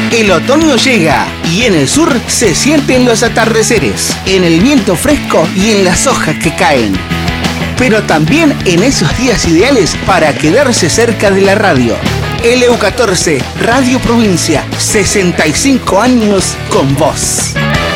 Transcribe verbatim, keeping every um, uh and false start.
El otoño llega y en el sur se sienten los atardeceres, en el viento fresco y en las hojas que caen. Pero también en esos días ideales para quedarse cerca de la radio. L U catorce, Radio Provincia, sesenta y cinco años con vos.